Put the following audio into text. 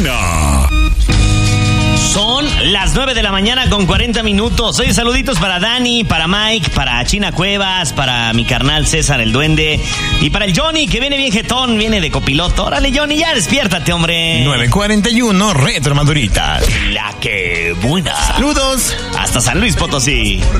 mañana. Son las 9 de la mañana con 40 minutos. Oye, saluditos para Dani, para Mike, para China Cuevas, para mi carnal César el Duende y para el Johnny, que viene bien jetón, viene de copiloto. Órale, Johnny, ya despiértate, hombre. 9:41, Retro Maduritas. La que buena. Saludos. Hasta San Luis Potosí.